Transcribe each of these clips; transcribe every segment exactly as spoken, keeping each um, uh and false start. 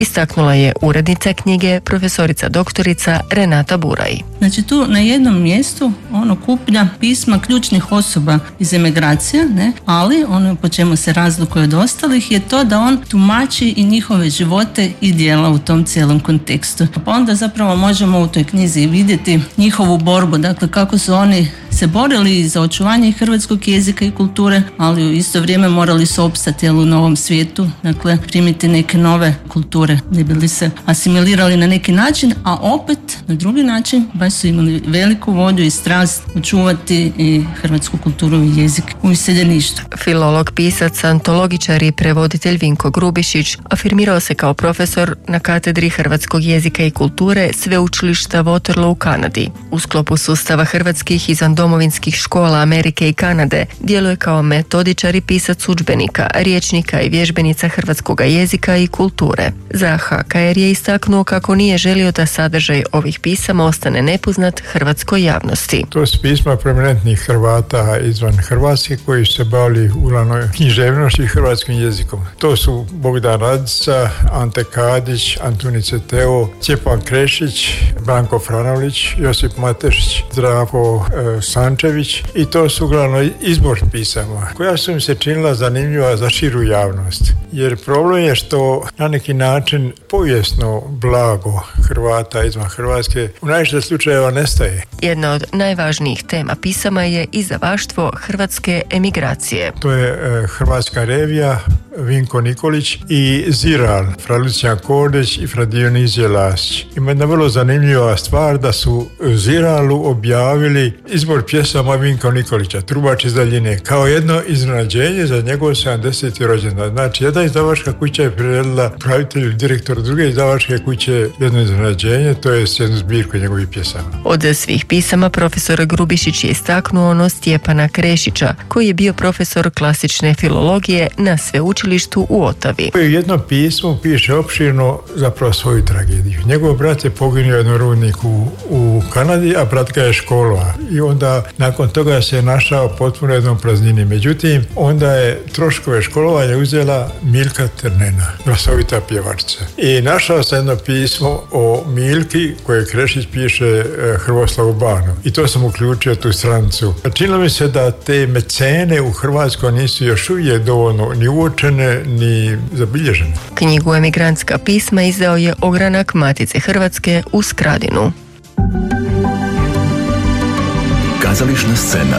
istaknula je urednica knjige profesorica doktorica Renata Buraj. Znači tu na jednom mjestu ono kuplja pisma ključnih osoba iz emigracije, ne? Ali ono po čemu se razlikuje od ostalih je to da on tumači i njihove živote i djela u tom cijelom kontekstu. Pa onda zapravo možemo u toj knjizi vidjeti njihovu borbu, dakle kako su oni se borili za očuvanje hrvatskog jezika i kulture, ali u isto vrijeme morali su opstati u novom svijetu, dakle primiti neke nove kulture, ne bili se asimilirali na neki način, a opet na drugi način baš su imali veliku volju i strast očuvati i hrvatsku kulturu i jezik u iseljeništvu. Filolog, pisac, antologičar i prevoditelj Vinko Grubišić afirmirao se kao profesor na katedri hrvatskog jezika i kulture Sveučilišta Waterloo u Kanadi. U sklopu sustava hrvatskih izvan domovinskih škola Amerike i Kanade djeluje kao metodičar i pisac udžbenika, rječnika i vježbenica hrvatskog jezika i kulture. Za H K R je istaknuo kako nije želio da sadržaj ovih pisama ostane nepoznat hrvatskoj javnosti. To su pisma prominentnih Hrvata izvan Hrvatske koji su se bavili uglavnom književnošću i hrvatskim jezikom. To su Bogdan Radica, Ante Kadić, Antunica Teo, Stjepan Krešić, Branko Franovlić, Josip Matešić, Zdravko e, Sančević i to su uglavnom izbor pisama koja su mi se činila zanimljiva za širu javnost. Jer problem je što na neki način povijesno blago Hrvata izvan Hrvatske u najviše slučajeva nestaje. Jedna od najvažnijih tema pisama je izdavaštvo hrvatske emigracije. To je e, Hrvatska revija, Vinko Nikolić i Ziral, fra Lucijan Kordić i fra Dionizije Lasić. Ima jedna vrlo zanimljiva stvar da su Ziralu objavili izbor pjesama Vinko Nikolića, Trubač iz daljine, kao jedno iznenađenje za njegov sedamdeseti rođendan. Znači, jedna izdavačka kuća je priredila pravitelju, direktor druge izdavačke kuće jedno iznenađenje, to je jednu zbirku njegovih pjesama. Od svih pisama profesor Grubišić je istaknuo ono Stjepana Krešića, koji je bio profesor klasične filologije na sveučilištu u Otavi. U jedno pismo piše opširno zapravo svoju tragediju. Njegov brat je poginuo jednom rudniku u, u Kanadi, a brat ga je školovao. I onda nakon toga se je našao potpuno jednom praznini. Međutim, onda je troškove školovanja uzela Milka Ternena, glasovita pjevačica. I našao sam jedno pismo o Milki koje Krešić piše e, Hrvoslavu Banu. I to sam uključio tu stranicu. Činilo mi se da te mecene u Hrvatskoj nisu još uvijek dovoljno ni uočene, ni zabilježene. Knjigu Emigrantska pisma izdao je Ogranak Matice Hrvatske u Skradinu. Kazališna scena.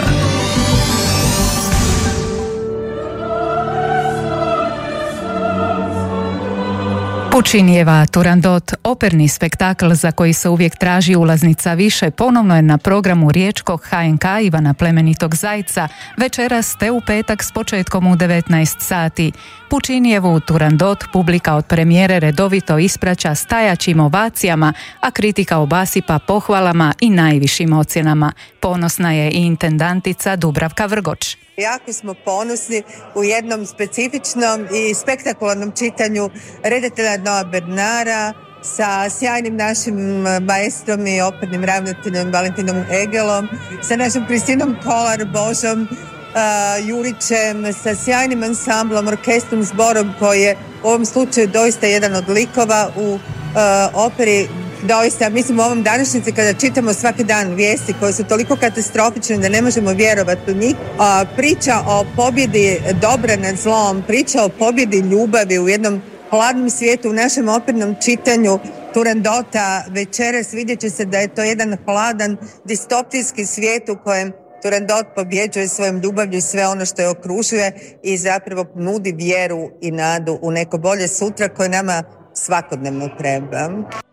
Pučinijeva Turandot, operni spektakl za koji se uvijek traži ulaznica više, ponovno je na programu riječkog H N K Ivana Plemenitog Zajca večeras te u petak s početkom u devetnaest sati. Pučinijevu Turandot publika od premijere redovito ispraća stajaćim ovacijama, a kritika obasipa pohvalama i najvišim ocjenama. Ponosna je i intendantica Dubravka Vrgoč. Jako smo ponosni u jednom specifičnom i spektakularnom čitanju redatelja Noa Bernara sa sjajnim našim maestrom i opernim ravnateljem Valentinom Egelom, sa našom Kristinom Kolar Božom, uh, Jurićem, sa sjajnim ansamblom, orkestrom, zborom koji je u ovom slučaju doista jedan od likova u uh, operi. Doista, mislim u ovom današnjici kada čitamo svaki dan vijesti koje su toliko katastrofične da ne možemo vjerovati u njih, a, priča o pobjedi dobra nad zlom, priča o pobjedi ljubavi u jednom hladnom svijetu, u našem opernom čitanju Turandota večeras vidjet će se da je to jedan hladan distopijski svijet u kojem Turandot pobjeđuje svojom ljubavlju sve ono što je okružuje i zapravo nudi vjeru i nadu u neko bolje sutra koje nama svakodnevno treba.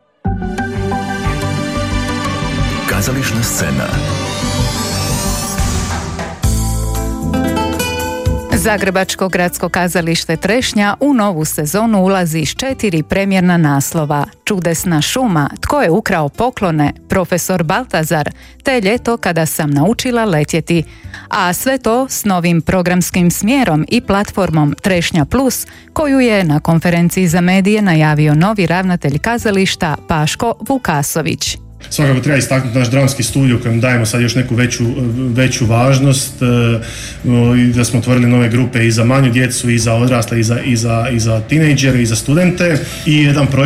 Kazališna scena. Zagrebačko gradsko kazalište Trešnja u novu sezonu ulazi s četiri premjerna naslova: Čudesna šuma, Tko je ukrao poklone, Profesor Baltazar, te Ljeto kada sam naučila letjeti. A sve to s novim programskim smjerom i platformom Trešnja Plus, koju je na konferenciji za medije najavio novi ravnatelj kazališta Paško Vukasović. Svakako treba istaknuti naš dramski studio kojem dajemo sad još neku veću, veću važnost i da smo otvorili nove grupe i za manju djecu i za odrasle i za, i za, i za tinejdžere i za studente i jedan projekt